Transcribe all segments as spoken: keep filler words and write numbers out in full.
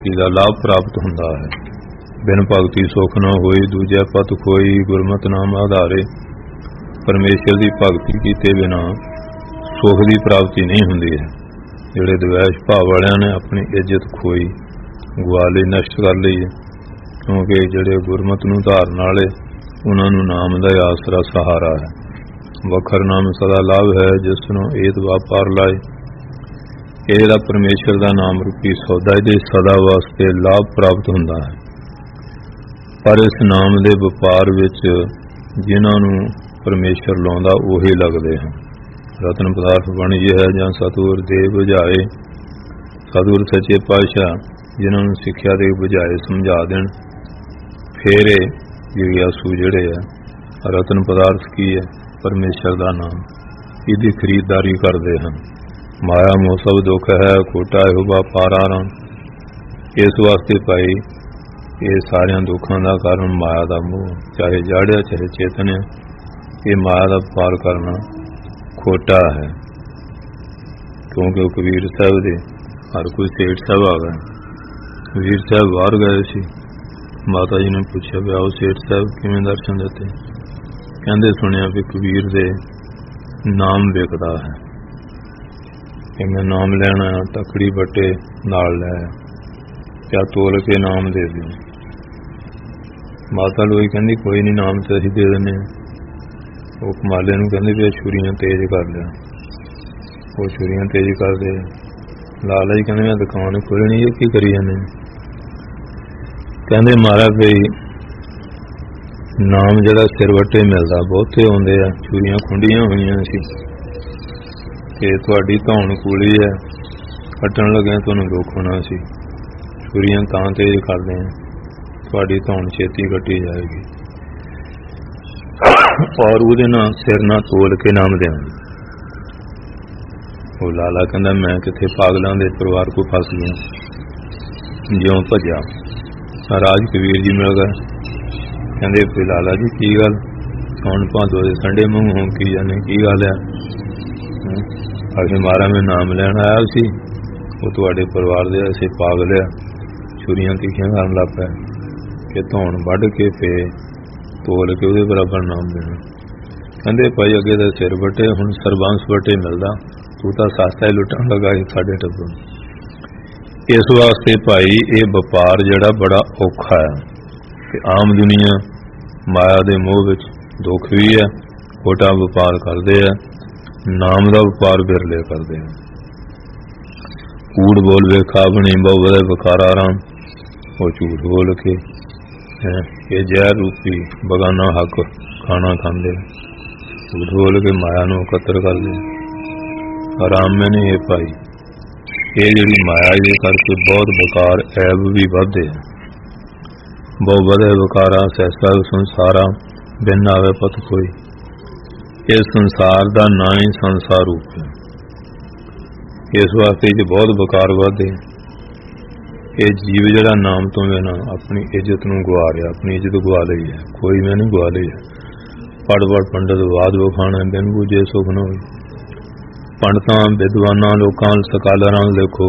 ਦਾ ਲਾਭ ਪ੍ਰਾਪਤ ਹੁੰਦਾ ਹੈ। ਬਿਨ ਭਗਤੀ ਸੁਖ ਨਾ ਹੋਈ, ਦੂਜੇ ਪਤ ਖੋਈ, ਗੁਰਮਤਿ ਨਾਮ ਆਧਾਰੇ। ਪਰਮੇਸ਼ਰ ਦੀ ਭਗਤੀ ਕੀਤੇ ਬਿਨਾ ਸੁਖ ਦੀ ਪ੍ਰਾਪਤੀ ਨਹੀਂ ਹੁੰਦੀ ਹੈ। ਜਿਹੜੇ ਦਵੈਸ਼ ਭਾਵ ਵਾਲਿਆਂ ਨੇ ਆਪਣੀ ਇੱਜ਼ਤ ਖੋਈ, ਗਵਾ ਲਈ, ਨਸ਼ਟ ਕਰ ਲਈ, ਕਿਉਂਕਿ ਜਿਹੜੇ ਗੁਰਮਤਿ ਨੂੰ ਧਾਰਨ ਵਾਲੇ ਉਹਨਾਂ ਨੂੰ ਨਾਮ ਦਾ ਆਸਰਾ ਸਹਾਰਾ ਹੈ। ਵਖਰ ਨਾਮ ਸਦਾ ਲਾਭ ਹੈ, ਜਿਸ ਨੂੰ ਏਤ ਵਾਪਾਰ ਲਾਏ। ਇਹ ਜਿਹੜਾ ਪਰਮੇਸ਼ਰ ਦਾ ਨਾਮ ਰੂਪੀ ਸੌਦਾ, ਇਹਦੇ ਸਦਾ ਵਾਸਤੇ ਲਾਭ ਪ੍ਰਾਪਤ ਹੁੰਦਾ ਹੈ। ਪਰ ਇਸ ਨਾਮ ਦੇ ਵਪਾਰ ਵਿੱਚ ਜਿਨ੍ਹਾਂ ਨੂੰ ਪਰਮੇਸ਼ਰ ਲਾਉਂਦਾ ਉਹੀ ਲੱਗਦੇ ਹਨ। ਰਤਨ ਪਦਾਰਥ ਬਣ ਇਹ ਹੈ ਜਾਂ ਸਤਿਗੁਰ ਦੇ ਬੁਝਾਏ। ਸਤਿਗੁਰ ਸੱਚੇ ਪਾਤਸ਼ਾਹ ਜਿਨ੍ਹਾਂ ਨੂੰ ਸਿੱਖਿਆ ਦੇ ਬੁਝਾਏ, ਸਮਝਾ ਦੇਣ, ਫੇਰ ਇਹ ਜਿਗਿਆਸੂ ਜਿਹੜੇ ਆ ਰਤਨ ਪਦਾਰਥ ਕੀ ਹੈ? ਪਰਮੇਸ਼ਰ ਦਾ ਨਾਮ, ਇਹਦੀ ਖਰੀਦਦਾਰੀ ਕਰਦੇ ਹਨ। ਮਾਇਆ ਮੋਹ ਸਭ ਦੁੱਖ ਹੈ, ਖੋਟਾ ਇਹੋ ਵਪਾਰ ਆਰਾਮ। ਇਸ ਵਾਸਤੇ ਭਾਈ ਇਹ ਸਾਰਿਆਂ ਦੁੱਖਾਂ ਦਾ ਕਾਰਨ ਮਾਇਆ ਦਾ ਮੋਹ, ਚਾਹੇ ਜਾੜਿਆ ਚਾਹੇ ਚੇਤਨਿਆ। ਇਹ ਮਾਇਆ ਦਾ ਵਪਾਰ ਕਰਨਾ ਖੋਟਾ ਹੈ, ਕਿਉਂਕਿ ਉਹ ਕਬੀਰ ਸਾਹਿਬ ਦੇ ਹਰ ਕੋਈ ਸੇਠ ਸਾਹਿਬ ਆ ਗਏ। ਕਬੀਰ ਸਾਹਿਬ ਬਾਹਰ ਗਏ ਸੀ, ਮਾਤਾ ਜੀ ਨੇ ਪੁੱਛਿਆ ਵੀ ਆਓ ਸੇਠ ਸਾਹਿਬ ਕਿਵੇਂ ਦਰਸ਼ਨ ਦਿੱਤੇ? ਕਹਿੰਦੇ ਸੁਣਿਆ ਵੀ ਕਬੀਰ ਦੇ ਨਾਮ ਵਿਕਦਾ ਹੈ, ਕਿ ਮੈਂ ਨਾਮ ਲੈਣਾ, ਤਕੜੀ ਬੱਟੇ ਨਾਲ ਲੈ ਕਿਆ ਤੋਲ ਕੇ ਨਾਮ ਦੇ ਦਿਓ। ਮਾਤਾ ਲੋਈ ਕਹਿੰਦੀ ਕੋਈ ਨਹੀਂ, ਨਾਮ ਤੇ ਅਸੀਂ ਦੇ ਦਿੰਦੇ ਹਾਂ। ਉਹ ਕਮਾਲੇ ਨੂੰ ਕਹਿੰਦੇ ਵੀ ਛੁਰੀਆਂ ਤੇਜ਼ ਕਰ ਲਿਆ। ਉਹ ਛੁਰੀਆਂ ਤੇਜ਼ ਕਰਦੇ। ਲਾਲਾ ਜੀ ਕਹਿੰਦੇ ਮੈਂ ਦੁਕਾਨ ਖੋਲਣੀ, ਇਹ ਕੀ ਕਰੀ ਜਾਂਦੇ? ਕਹਿੰਦੇ ਮਹਾਰਾਜ ਵੀ ਨਾਮ ਜਿਹੜਾ ਸਿਰ ਵੱਟੇ ਮਿਲਦਾ, ਬਹੁਤੇ ਆਉਂਦੇ ਆ, ਛੁਰੀਆਂ ਖੁੰਡੀਆਂ ਹੋਈਆਂ ਸੀ ਤੇ ਤੁਹਾਡੀ ਧੌਣ ਕੂਲੀ ਹੈ, ਕੱਟਣ ਲੱਗਿਆ ਤੁਹਾਨੂੰ ਦੁੱਖ ਹੋਣਾ ਸੀ। ਛੁਰੀਆਂ ਤਾਂ ਤੇਜ਼ ਕਰਦੇ ਆ, ਤੁਹਾਡੀ ਧੌਣ ਛੇਤੀ ਕੱਟੀ ਜਾਏਗੀ। ਔਰ ਉਹਦੇ ਨਾਲ ਸਿਰ ਨਾਲ ਤੋਲ ਕੇ ਨਾਮ ਦੇਣਾ। ਉਹ ਲਾਲਾ ਕਹਿੰਦਾ ਮੈਂ ਕਿੱਥੇ ਪਾਗਲਾਂ ਦੇ ਪਰਿਵਾਰ ਕੋ ਫਸ ਗਿਆ, ਜਿਉਂ ਭੱਜਾ। ਰਾਜ ਕਬੀਰ ਜੀ ਮਿਲ ਗਏ, ਕਹਿੰਦੇ ਵੀ ਲਾਲਾ ਜੀ ਕੀ ਗੱਲ, ਸੌਣ ਭਾਦੋ ਦੇ ਸੰਡੇ ਮੂੰਹ ਹੋਂਕੀ ਜਾਂਦੇ, ਕੀ ਗੱਲ ਆ? ਅਸੀਂ ਮਾਰਾ ਮੈਂ ਨਾਮ ਲੈਣ ਆਇਆ ਸੀ, ਉਹ ਤੁਹਾਡੇ ਪਰਿਵਾਰ ਦੇ ਐਸੇ ਪਾਗਲ ਆ, ਛੁਰੀਆਂ ਤਿੱਖੀਆਂ ਕਰਨ ਲੱਗ ਪਿਆ ਕਿ ਧੌਣ ਵੱਢ ਕੇ ਫੇ ਤੋਲ ਕੇ ਉਹਦੇ ਬਰਾਬਰ ਨਾਮ ਦੇਣਾ। ਕਹਿੰਦੇ ਭਾਈ ਅੱਗੇ ਤਾਂ ਸਿਰ ਵੱਟੇ, ਹੁਣ ਸਰਬੰਸ ਵੱਟੇ ਮਿਲਦਾ, ਤੂੰ ਤਾਂ ਸਸਤਾ ਹੀ ਲੁੱਟਣ ਲੱਗਾ ਸੀ ਸਾਡੇ ਟੱਬਰ। ਇਸ ਵਾਸਤੇ ਭਾਈ ਇਹ ਵਪਾਰ ਜਿਹੜਾ ਬੜਾ ਔਖਾ ਹੈ ਕਿ ਆਮ ਦੁਨੀਆ ਮਾਇਆ ਦੇ ਮੋਹ ਵਿੱਚ ਦੁੱਖ ਵੀ ਹੈ, ਖੋਟਾ ਵਪਾਰ ਕਰਦੇ ਆ, ਨਾਮ ਦਾ ਵਪਾਰ ਬਿਰਲੇ ਕਰਦੇ ਆ। ਕੂੜ ਬੋਲ ਵੇਖਾ ਬਣੀ ਬਹੁ ਵਧੇ ਵਕਾਰਾ ਰਾਮ। ਉਹ ਝੂਠ ਬੋਲ ਕੇ ਇਹ ਜ਼ਹਿਰ ਰੂਪੀ ਬਗਾਨਾ ਹੱਕ ਖਾਣਾ ਖਾਂਦੇ, ਝੂਠ ਬੋਲ ਕੇ ਮਾਇਆ ਨੂੰ ਇਕੱਤਰ ਕਰਦੇ। ਆਰਾਮ ਮੈਂ ਨਹੀਂ ਇਹ ਭਾਈ, ਇਹ ਜਿਹੜੀ ਮਾਇਆ ਇਹਦੇ ਕਰਕੇ ਬਹੁਤ ਬਕਾਰ ਐਬ ਵੀ ਵੱਧਦੇ ਆ। ਬਹੁ ਵਧੇ ਵਕਾਰਾ ਸਹਿਸਾ ਸੰਸਾਰਾ, ਬਿਨ ਆਵੇ ਪਤ ਕੋਈ। ਇਹ ਸੰਸਾਰ ਦਾ ਨਾ ਹੀ ਸੰਸਾਰ ਰੂਪ ਹੈ। ਇਸ ਵਾਸਤੇ ਜੇ ਬਹੁਤ ਬਕਾਰ ਵਧੇ, ਇਹ ਜੀਵ ਜਿਹੜਾ ਨਾਮ ਤੋਂ ਬਿਨਾਂ ਆਪਣੀ ਇੱਜ਼ਤ ਨੂੰ ਗਵਾ ਰਿਹਾ, ਆਪਣੀ ਇੱਜ਼ਤ ਗਵਾ ਲਈ ਹੈ। ਕੋਈ ਮੈਂ ਨਹੀਂ ਗਵਾ ਲਈ ਹੈ। ਪੜ ਪੜ ਪੰਡਤ ਬਾਦ ਵਿਖਾਣਾ, ਬਿਨ ਬੂਝੇ ਸੁਖ ਨਾ ਹੋਈ। ਪੰਡਤਾਂ ਵਿਦਵਾਨਾਂ ਲੋਕਾਂ ਸਕਾਲਰਾਂ ਨੂੰ ਦੇਖੋ,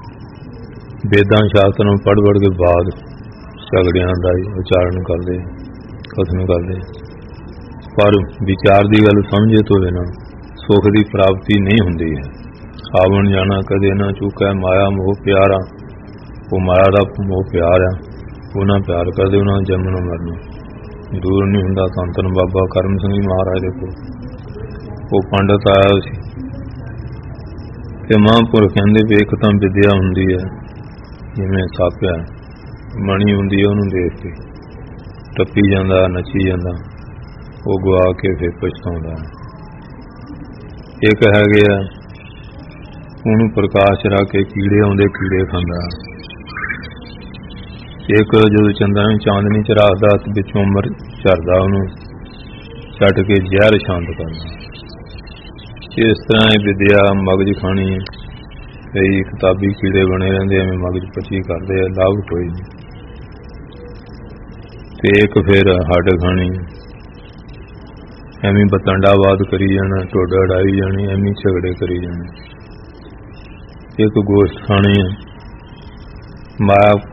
ਵੇਦਾਂ ਸ਼ਾਸਤਰਾਂ ਪੜ ਪੜ ਕੇ ਬਾਅਦ ਝਗੜਿਆਂ ਦਾ ਹੀ ਉਚਾਰਨ ਕਰਦੇ, ਕਥਨ ਕਰਦੇ। ਪਰ ਵਿਚਾਰ ਦੀ ਗੱਲ ਸਮਝੇ ਤੋਂ ਬਿਨਾਂ ਸੁਖ ਦੀ ਪ੍ਰਾਪਤੀ ਨਹੀਂ ਹੁੰਦੀ ਹੈ। ਆਵਣ ਜਾਣਾ ਕਦੇ ਨਾ ਚੁੱਕਾ, ਮਾਇਆ ਮੋਹ ਪਿਆਰਾ। ਉਹ ਮਾਇਆ ਦਾ ਮੋਹ ਪਿਆਰ ਆ, ਉਹਨਾਂ ਪਿਆਰ ਕਰਦੇ, ਉਹਨਾਂ ਜੰਮਣਾ ਮਰਨਾ ਦੂਰ ਨਹੀਂ ਹੁੰਦਾ। ਧੰਨ ਧੰਨ ਬਾਬਾ ਕਰਮ ਸਿੰਘ ਮਹਾਰਾਜ ਦੇ ਕੋਲ ਉਹ ਪੰਡਤ ਆਇਆ ਸੀ ਤੇ ਮਹਾਂਪੁਰਖ ਕਹਿੰਦੇ ਵੀ ਇੱਕ ਤਾਂ ਵਿਦਿਆ ਹੁੰਦੀ ਹੈ, ਜਿਵੇਂ ਸਾਪਿਆ ਮਣੀ ਹੁੰਦੀ ਹੈ, ਉਹਨੂੰ ਦੇਖ ਕੇ ਟੱਪੀ ਜਾਂਦਾ, ਨੱਚੀ ਜਾਂਦਾ, ਉਹ ਗਵਾ ਕੇ ਫਿਰ ਪਛਤਾਉਂਦਾ। ਇੱਕ ਹੈਗੇ ਆ ਉਹਨੂੰ ਪ੍ਰਕਾਸ਼ ਰੱਖ ਕੇ ਕੀੜੇ ਆਉਂਦੇ, ਕੀੜੇ ਖਾਂਦਾ। ਇੱਕ ਜਦੋਂ ਚੰਦਰਾਂ ਨੂੰ ਚਾਂਦਨੀ ਚ ਰੱਖਦਾ ਤੇ ਵਿੱਚੋਂ ਅਮਰ ਝਰਦਾ, ਉਹਨੂੰ ਛੱਡ ਕੇ ਜ਼ਹਿਰ ਸ਼ਾਂਤ ਕਰਦਾ। ਇਸ ਤਰ੍ਹਾਂ ਇਹ ਵਿਦਿਆ ਮਗਜ ਖਾਣੀ, ਕਈ ਕਿਤਾਬੀ ਕੀੜੇ ਬਣੇ ਰਹਿੰਦੇ, ਐਵੇਂ ਮਗਜ ਪਚੀ ਕਰਦੇ ਆ, ਲਾਭ ਕੋਈ ਨਹੀਂ। ਤੇ ਇੱਕ ਫਿਰ ਹੱਡ ਖਾਣੀ, ਐਵੇਂ ਬਤੰਡਾਵਾਦ ਕਰੀ ਜਾਣਾ, ਢੋਡ ਅੜਾਈ ਜਾਣੀ, ਐਵੇਂ ਝਗੜੇ ਕਰੀ ਜਾਣੇ। ਇੱਕ ਗੋਸ਼ਤ ਖਾਣੀ ਹੈ, ਮਾਇਆ